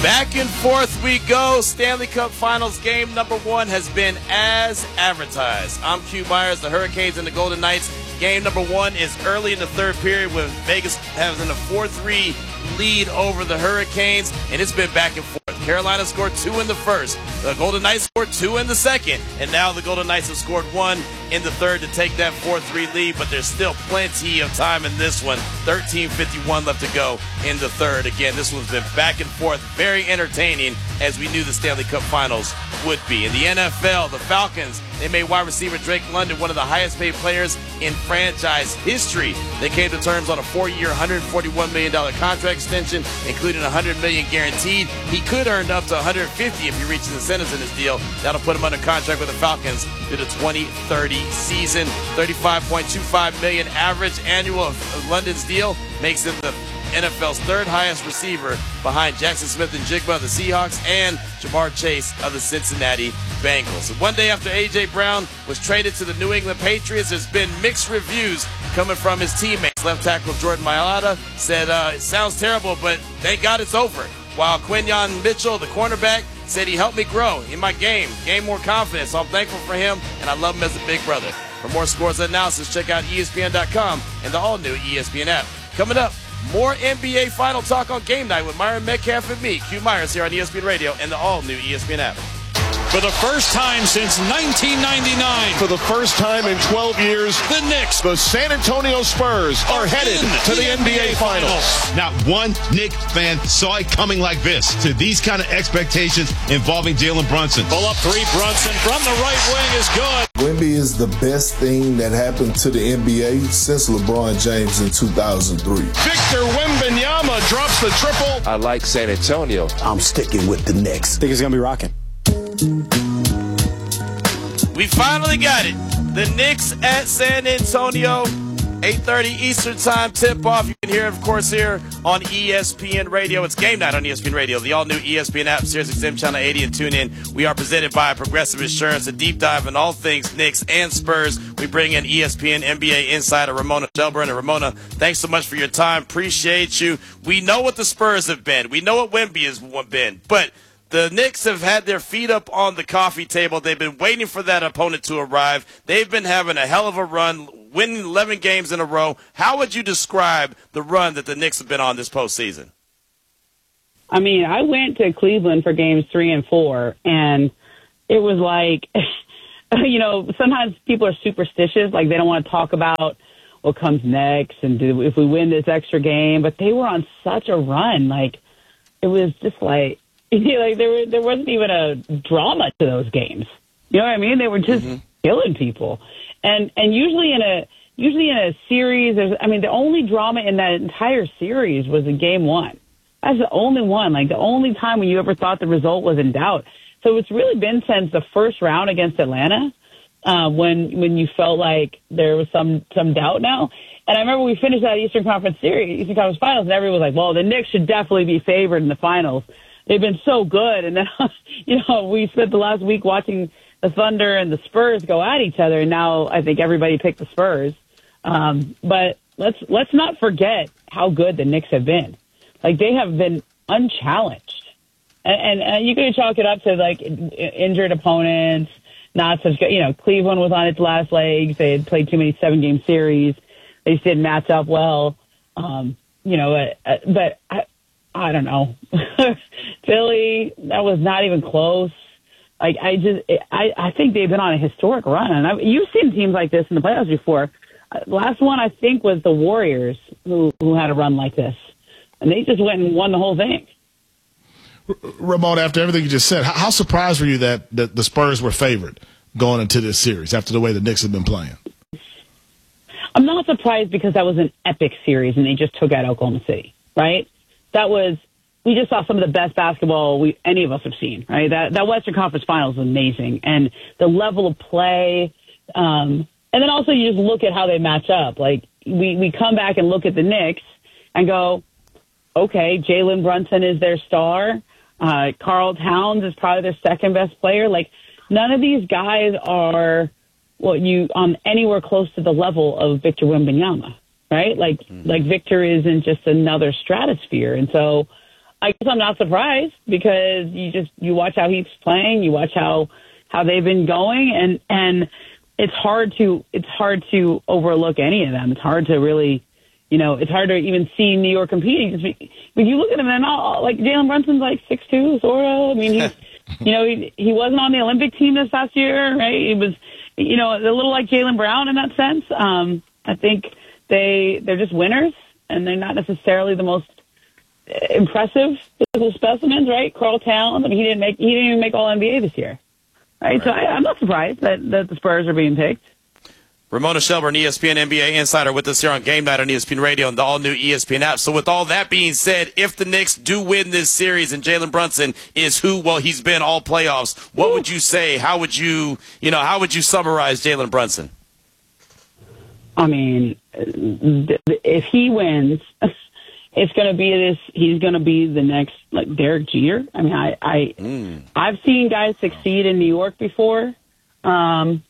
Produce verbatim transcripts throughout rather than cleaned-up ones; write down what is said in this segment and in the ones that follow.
Back and forth we go. Stanley Cup Finals game number one has been as advertised. I'm Q Myers, the Hurricanes and the Golden Knights. Game number one is early in the third period with Vegas having a four three lead over the Hurricanes, and it's been back and forth. Carolina scored two in the first. The Golden Knights scored two in the second, and now the Golden Knights have scored one in the third to take that four three lead, but there's still plenty of time in this one. thirteen fifty-one left to go in the third. Again, this one's been back and forth, very entertaining, as we knew the Stanley Cup Finals would be. In the N F L, the Falcons, they made wide receiver Drake London one of the highest paid players in franchise history. They came to terms on a four-year, one hundred forty-one million dollars contract extension, including one hundred million dollars guaranteed. He could earn up to one hundred fifty if he reaches incentives in his deal. That'll put him under contract with the Falcons through the twenty thirty season. thirty-five point two five million dollars average annual of London's deal makes him the N F L's third highest receiver behind Jackson Smith and Jigba of the Seahawks and Jamar Chase of the Cincinnati Bengals. One day after A J. Brown was traded to the New England Patriots, there's been mixed reviews coming from his teammates. Left tackle Jordan Mailata said, uh, it sounds terrible, but thank God it's over. While Quinyon Mitchell, the cornerback, said he helped me grow in my game, gain more confidence. So I'm thankful for him, and I love him as a big brother. For more scores and analysis, check out E S P N dot com and the all-new E S P N app. Coming up, more N B A Final Talk on Game Night with Myron Metcalf and me, Q Myers, here on E S P N Radio and the all-new E S P N app. For the first time since nineteen ninety-nine. For the first time in twelve years, the Knicks, the San Antonio Spurs, are headed to the N B A Finals. Not one Knicks fan saw it coming like this. To these kind of expectations involving Jalen Brunson. Pull up three, Brunson from the right wing is good. Wemby is the best thing that happened to the N B A since LeBron James in two thousand three. Victor Wembanyama drops the triple. I like San Antonio. I'm sticking with the Knicks. I think it's going to be rocking. We finally got it. The Knicks at San Antonio. eight thirty Eastern Time tip-off. You can hear it, of course, here on E S P N Radio. It's Game Night on E S P N Radio, the all-new E S P N app, Sirius X M Channel eighty, and tune in. We are presented by Progressive Insurance, a deep dive in all things Knicks and Spurs. We bring in E S P N N B A insider Ramona Shelburne. And Ramona, thanks so much for your time. Appreciate you. We know what the Spurs have been. We know what Wemby has been. But the Knicks have had their feet up on the coffee table. They've been waiting for that opponent to arrive. They've been having a hell of a run, winning eleven games in a row. How would you describe the run that the Knicks have been on this postseason? I mean, I went to Cleveland for games three and four, and it was like, you know, sometimes people are superstitious. Like, they don't want to talk about what comes next and do, if we win this extra game. But they were on such a run. Like, it was just like, you know, like there were, there wasn't even a drama to those games. You know what I mean? They were just mm-hmm. killing people. And and usually in a usually in a series, there's I mean, the only drama in that entire series was in game one. That's the only one. Like the only time when you ever thought the result was in doubt. So it's really been since the first round against Atlanta, uh, when when you felt like there was some some doubt now. And I remember we finished that Eastern Conference series, Eastern Conference Finals, and everyone was like, "Well, the Knicks should definitely be favored in the finals. They've been so good." And then, you know, we spent the last week watching the Thunder and the Spurs go at each other, and now I think everybody picked the Spurs. Um, but let's let's not forget how good the Knicks have been. Like, they have been unchallenged. And, and, and you can chalk it up to, like, injured opponents, not such good. You know, Cleveland was on its last legs. They had played too many seven-game series. They just didn't match up well. Um, you know, uh, but I, I don't know. Philly, that was not even close. Like, I just, I, I think they've been on a historic run. And I, you've seen teams like this in the playoffs before. Uh, last one, I think, was the Warriors who, who had a run like this. And they just went and won the whole thing. Ramon, after everything you just said, how, how surprised were you that, that the Spurs were favored going into this series after the way the Knicks have been playing? I'm not surprised because that was an epic series and they just took out Oklahoma City, right? That was, we just saw some of the best basketball we any of us have seen, right? That that Western Conference Finals was amazing. And the level of play, um, and then also you just look at how they match up. Like, we, we come back and look at the Knicks and go, okay, Jalen Brunson is their star. Uh, Karl Towns is probably their second best player. Like, none of these guys are what you on anywhere close to the level of Victor Wembanyama, right? Like, mm-hmm. like Victor is in just another stratosphere. And so I guess I'm not surprised because you just you watch how he's playing, you watch how how they've been going, and and it's hard to it's hard to overlook any of them. It's hard to really, you know, it's hard to even see New York competing. When you look at them, and all like Jalen Brunson's like six two, sort of. I mean, he's you know he he wasn't on the Olympic team this past year, right? He was, you know, a little like Jaylen Brown in that sense. Um, I think they they're just winners, and they're not necessarily the most impressive physical specimens, right? Carl Towns, I mean, he didn't make he didn't even make All N B A this year, right? right. So I, I'm not surprised that, that the Spurs are being picked. Ramona Shelburne, E S P N N B A insider, with us here on Game Night on E S P N Radio and the all-new E S P N app. So with all that being said, if the Knicks do win this series and Jalen Brunson is who, well, he's been all playoffs, what Ooh. would you say? How would you, you know, how would you summarize Jalen Brunson? I mean, if he wins, it's going to be this. He's going to be the next, like, Derek Jeter. I mean, I, I, mm. I've seen guys succeed in New York before. Um,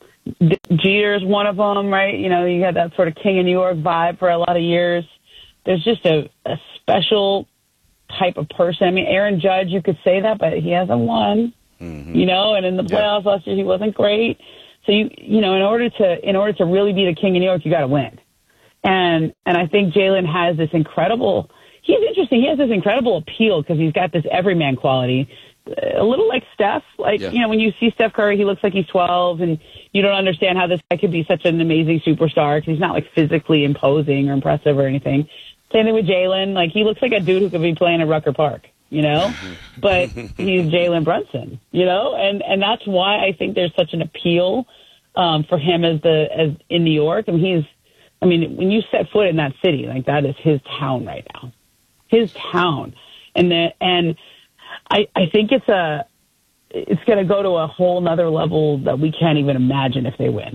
Jeter is one of them, right? You know, you had that sort of King of New York vibe for a lot of years. There's just a, a special type of person. I mean, Aaron Judge, you could say that, but he hasn't won. Mm-hmm. You know, and in the playoffs yeah. last year, he wasn't great. So you, you know, in order to, in order to really be the King of New York, you got to win. And and I think Jalen has this incredible. He's interesting. He has this incredible appeal because he's got this everyman quality, a little like Steph. Like yeah. you know, when you see Steph Curry, he looks like he's twelve, and you don't understand how this guy could be such an amazing superstar because he's not like physically imposing or impressive or anything. Same thing with Jalen. Like he looks like a dude who could be playing at Rucker Park, you know, but he's Jalen Brunson, you know, and and that's why I think there's such an appeal um, for him as the as in New York. I mean, he's. I mean, when you set foot in that city, like that is his town right now, his town, and the, and I I think it's a it's going to go to a whole nother level that we can't even imagine if they win.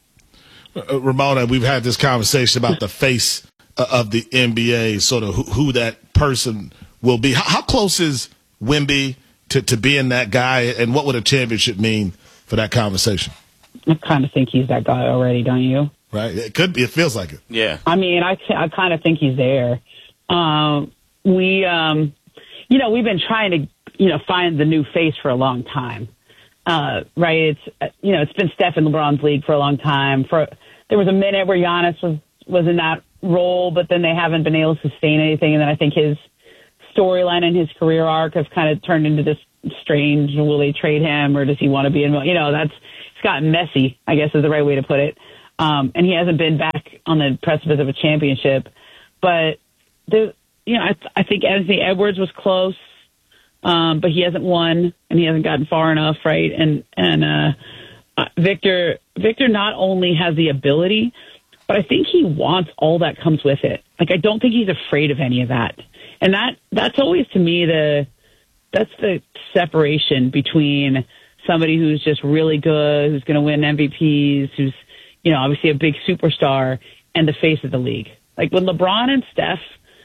Uh, Ramona, we've had this conversation about the face of the N B A, sort of who, who that person will be. How, how close is Wemby to, to being that guy, and what would a championship mean for that conversation? I kind of think he's that guy already, don't you? Right, it could be. It feels like it. Yeah. I mean, I, I kind of think he's there. Um, we, um, you know, we've been trying to, you know, find the new face for a long time. Uh, right? It's, you know, it's been Steph in LeBron's league for a long time. For there was a minute where Giannis was was in that role, but then they haven't been able to sustain anything. And then I think his storyline and his career arc have kind of turned into this strange. Will they trade him, or does he want to be in? You know, that's it's gotten messy, I guess is the right way to put it. Um, and he hasn't been back on the precipice of a championship. But, there, you know, I, I think Anthony Edwards was close, um, but he hasn't won, and he hasn't gotten far enough, right? And and uh, Victor Victor not only has the ability, but I think he wants all that comes with it. Like, I don't think he's afraid of any of that. And that that's always, to me, the that's the separation between somebody who's just really good, who's going to win M V Ps, who's, you know, obviously a big superstar, and the face of the league. Like when LeBron and Steph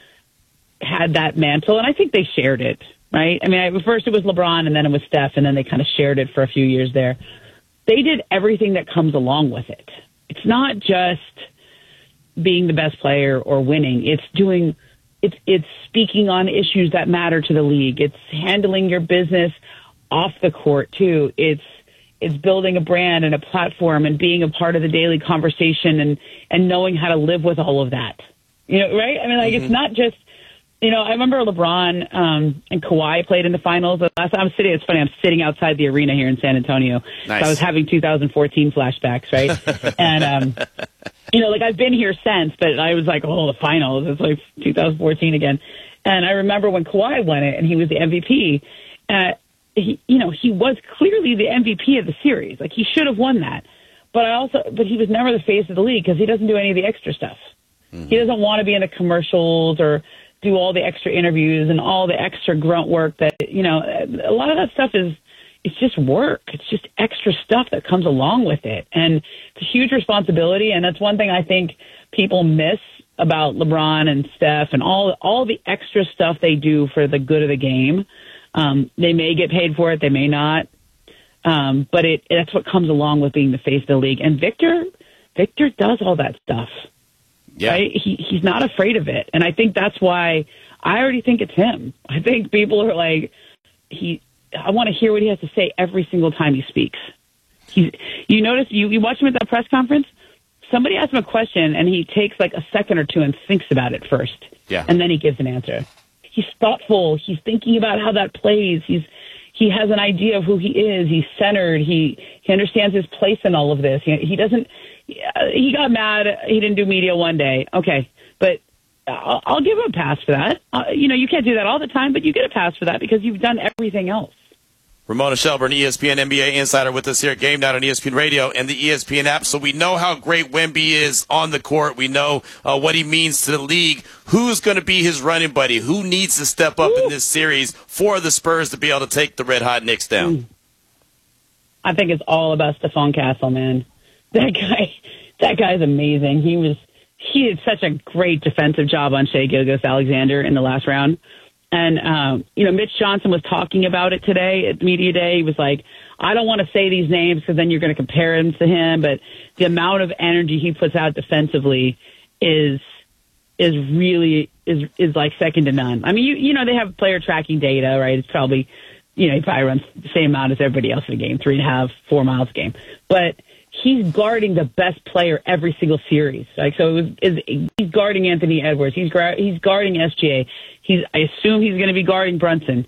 had that mantle, and I think they shared it, right? I mean, I, first it was LeBron, and then it was Steph, and then they kind of shared it for a few years there. They did everything that comes along with it. It's not just being the best player or winning. It's doing, it's it's speaking on issues that matter to the league. It's handling your business off the court too. It's It's building a brand and a platform and being a part of the daily conversation and, and knowing how to live with all of that. You know, right? I mean, like, mm-hmm. It's not just, you know, I remember LeBron um, and Kawhi played in the finals. Last time I'm sitting, it's funny, I'm sitting outside the arena here in San Antonio. Nice. So I was having two thousand fourteen flashbacks, right? and, um, you know, like, I've been here since, but I was like, oh, the finals. It's like two thousand fourteen again. And I remember when Kawhi won it and he was the M V P. Uh, He, you know, he was clearly the M V P of the series. Like, he should have won that. But I also, but he was never the face of the league because he doesn't do any of the extra stuff. Mm-hmm. He doesn't want to be in the commercials or do all the extra interviews and all the extra grunt work that, you know, a lot of that stuff is, it's just work. It's just extra stuff that comes along with it. And it's a huge responsibility. And that's one thing I think people miss about LeBron and Steph and all, all the extra stuff they do for the good of the game. Um, they may get paid for it, they may not, um, but it, that's what comes along with being the face of the league. And Victor, Victor does all that stuff. Yeah. Right? He he's not afraid of it, and I think that's why I already think it's him. I think people are like, he. I want to hear what he has to say every single time he speaks. He's, you notice, you, you watch him at that press conference, somebody asks him a question, and he takes like a second or two and thinks about it first. Yeah. And then he gives an answer. He's thoughtful. He's thinking about how that plays. He's He has an idea of who he is. He's centered. He, he understands his place in all of this. He, he doesn't, he got mad. He didn't do media one day. Okay. But I'll, I'll give him a pass for that. Uh, you know, you can't do that all the time, but you get a pass for that because you've done everything else. Ramona Shelburne, E S P N N B A insider with us here at Game Night on E S P N Radio and the E S P N app. So we know how great Wemby is on the court. We know uh, what he means to the league. Who's going to be his running buddy? Who needs to step up Ooh. in this series for the Spurs to be able to take the red-hot Knicks down? I think it's all about Stephon Castle, man. That guy, that guy's amazing. He was he did such a great defensive job on Shai Gilgeous-Alexander in the last round. And, um, you know, Mitch Johnson was talking about it today at Media Day. He was like, I don't want to say these names because then you're going to compare him to him. But the amount of energy he puts out defensively is is really is is like second to none. I mean, you you know, they have player tracking data, right? It's probably, you know, he probably runs the same amount as everybody else in a game, three and a half, four miles a game. But he's guarding the best player every single series. Like, so it was, is, he's guarding Anthony Edwards. He's he's guarding S G A. He's, I assume he's going to be guarding Brunson.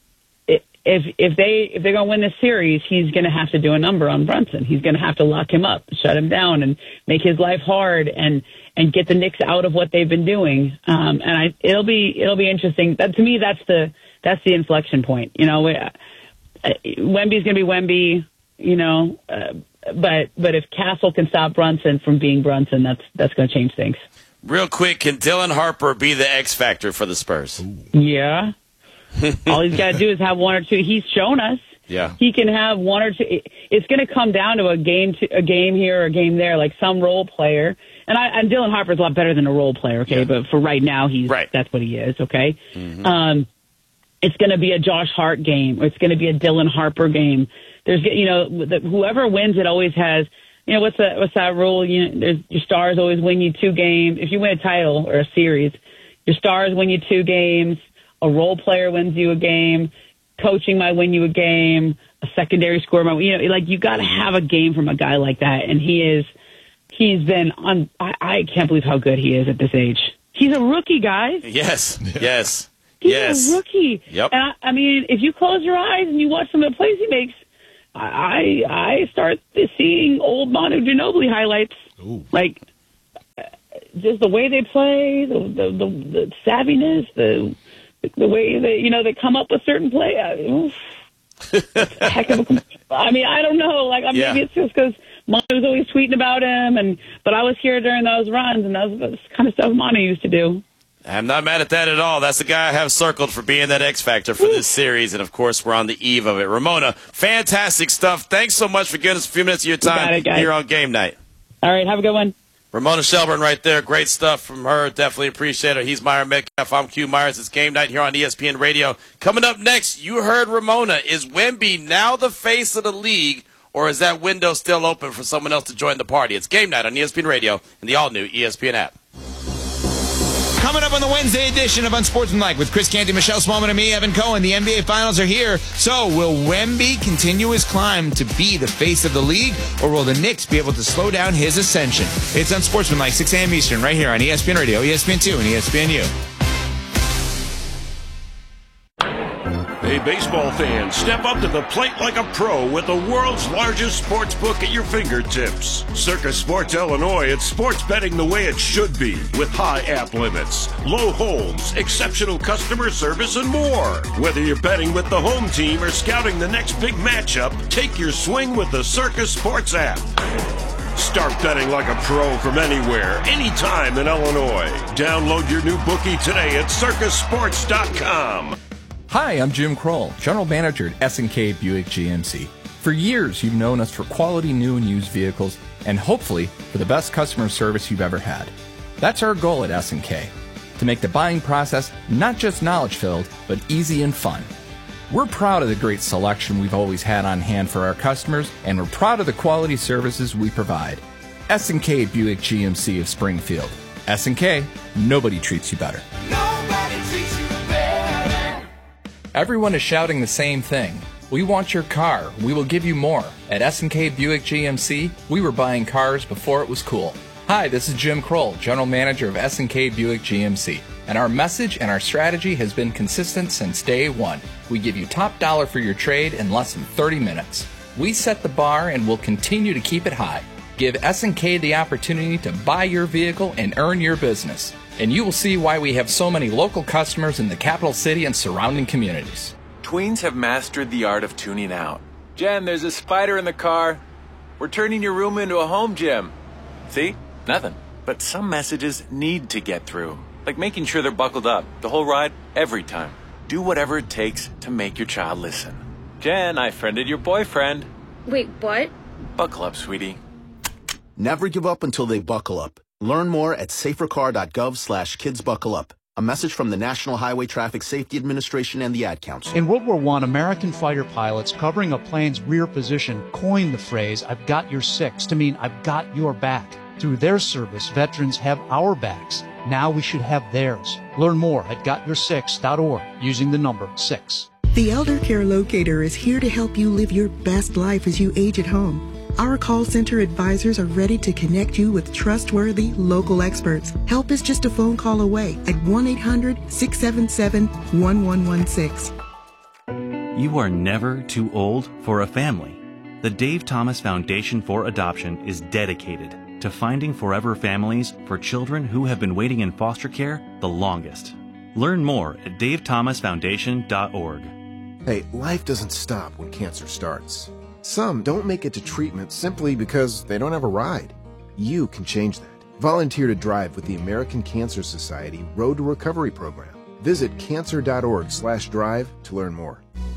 If if they if they're going to win this series, he's going to have to do a number on Brunson. He's going to have to lock him up, shut him down, and make his life hard, and and get the Knicks out of what they've been doing. Um, and I, it'll be it'll be interesting. That, to me, that's the that's the inflection point. You know, uh, Wemby's going to be Wemby. You know, uh, but but if Castle can stop Brunson from being Brunson, that's that's going to change things. Real quick, can Dylan Harper be the X factor for the Spurs? Yeah. All he's got to do is have one or two. He's shown us. Yeah. He can have one or two. It's going to come down to a game, to, a game here or a game there, like some role player. And I, and Dylan Harper's a lot better than a role player, okay? Yeah. But for right now, he's right. That's what he is, okay? Mm-hmm. Um, it's going to be a Josh Hart game, or it's going to be a Dylan Harper game. There's, you know, the, whoever wins it always has. You know, what's that, what's that rule? You know, there's, your stars always win you two games. If you win a title or a series, your stars win you two games. A role player wins you a game. Coaching might win you a game. A secondary scorer might, you know, like you got to have a game from a guy like that. And he is, he's been on, I, I can't believe how good he is at this age. He's a rookie, guys. Yes, yes, he's yes. a rookie. Yep. And I, I mean, if you close your eyes and you watch some of the plays he makes, I I start seeing old Manu Ginobili highlights. Ooh. Like just the way they play, the the, the, the savviness, the the way they you know they come up with certain play. I, a heck of a, I mean, I don't know. Like I yeah. maybe it's just because Manu's always tweeting about him, and but I was here during those runs, and that was the kind of stuff Manu used to do. I'm not mad at that at all. That's the guy I have circled for being that X factor for this series. And, of course, we're on the eve of it. Ramona, fantastic stuff. Thanks so much for giving us a few minutes of your time it, here on Game Night. All right, have a good one. Ramona Shelburne right there. Great stuff from her. Definitely appreciate it. He's Myron Metcalf. I'm Q Myers. It's Game Night here on E S P N Radio. Coming up next, you heard Ramona. Is Wemby now the face of the league, or is that window still open for someone else to join the party? It's Game Night on E S P N Radio and the all-new E S P N app. Coming up on the Wednesday edition of Unsportsmanlike with Chris Canty, Michelle Smallman, and me, Evan Cohen. The N B A Finals are here. So will Wemby continue his climb to be the face of the league, or will the Knicks be able to slow down his ascension? It's Unsportsmanlike, six a.m. Eastern, right here on E S P N Radio, E S P N two, and E S P N U. Hey, baseball fans, step up to the plate like a pro with the world's largest sports book at your fingertips. Circa Sports Illinois, it's sports betting the way it should be, with high app limits, low holds, exceptional customer service, and more. Whether you're betting with the home team or scouting the next big matchup, take your swing with the Circa Sports app. Start betting like a pro from anywhere, anytime in Illinois. Download your new bookie today at circa sports dot com. Hi, I'm Jim Kroll, General Manager at S and K Buick G M C. For years, you've known us for quality new and used vehicles, and hopefully for the best customer service you've ever had. That's our goal at S and K, to make the buying process not just knowledge-filled, but easy and fun. We're proud of the great selection we've always had on hand for our customers, and we're proud of the quality services we provide. S and K Buick G M C of Springfield. S and K, nobody treats you better. Nobody treats you Everyone is shouting the same thing. We want your car. We will give you more. At S and K Buick G M C, we were buying cars before it was cool. Hi, this is Jim Kroll, General Manager of S and K Buick G M C. And our message and our strategy has been consistent since day one. We give you top dollar for your trade in less than thirty minutes. We set the bar and will continue to keep it high. Give S and K the opportunity to buy your vehicle and earn your business. And you will see why we have so many local customers in the capital city and surrounding communities. Tweens have mastered the art of tuning out. Jen, there's a spider in the car. We're turning your room into a home gym. See? Nothing. But some messages need to get through. Like making sure they're buckled up the whole ride, every time. Do whatever it takes to make your child listen. Jen, I friended your boyfriend. Wait, what? Buckle up, sweetie. Never give up until they buckle up. Learn more at safercar.gov slash kidsbuckleup. A message from the National Highway Traffic Safety Administration and the Ad Council. In World War One, American fighter pilots covering a plane's rear position coined the phrase, "I've got your six," to mean I've got your back. Through their service, veterans have our backs. Now we should have theirs. Learn more at got your six dot org using the number six. The Elder Care Locator is here to help you live your best life as you age at home. Our call center advisors are ready to connect you with trustworthy local experts. Help is just a phone call away at one eight hundred, six seven seven, one one one six. You are never too old for a family. The Dave Thomas Foundation for Adoption is dedicated to finding forever families for children who have been waiting in foster care the longest. Learn more at dave thomas foundation dot org. Hey, life doesn't stop when cancer starts. Some don't make it to treatment simply because they don't have a ride. You can change that. Volunteer to drive with the American Cancer Society Road to Recovery program. Visit cancer dot org slash drive to learn more.